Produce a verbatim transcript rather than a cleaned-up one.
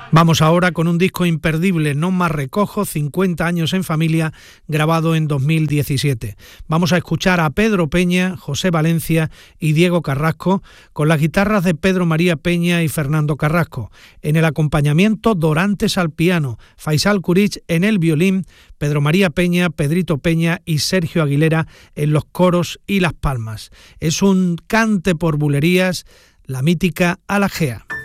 Vamos ahora con un disco imperdible, No más recojo, cincuenta años en familia, grabado en dos mil diecisiete. Vamos a escuchar a Pedro Peña, José Valencia y Diego Carrasco, con las guitarras de Pedro María Peña y Fernando Carrasco. En el acompañamiento, Dorantes al piano, Faisal Curich en el violín, Pedro María Peña, Pedrito Peña y Sergio Aguilera en los coros y las palmas. Es un cante por bulerías, la mítica Alajea.